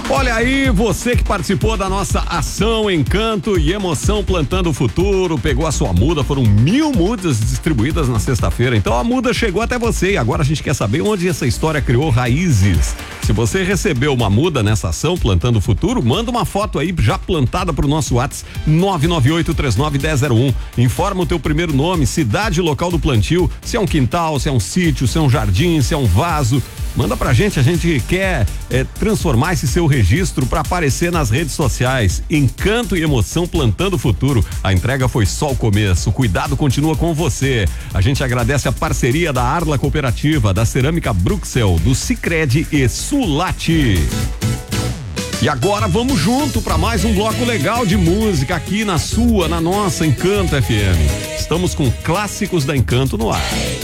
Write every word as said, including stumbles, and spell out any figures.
Olha aí, você que participou da nossa ação Encanto e Emoção Plantando o Futuro, pegou a sua muda, foram mil mudas distribuídas na sexta-feira, então a muda chegou até você e agora a gente quer saber onde essa história criou raízes. Se você recebeu uma muda nessa ação Plantando o Futuro, manda uma foto aí já plantada pro nosso WhatsApp nove nove oito três nove um zero zero um. Informa o teu primeiro nome, cidade e local do plantio, se é um quintal, se é um sítio, se é um jardim, se é um vaso. Manda pra gente, a gente quer é, transformar esse seu registro para aparecer nas redes sociais. Encanto e Emoção Plantando o Futuro. A entrega foi só o começo, o cuidado continua com você. A gente agradece a parceria da Arla Cooperativa, da Cerâmica Bruxel, do Sicredi e Sulati. E agora vamos junto para mais um bloco legal de música aqui na sua, na nossa Encanto F M. Estamos com clássicos da Encanto no ar.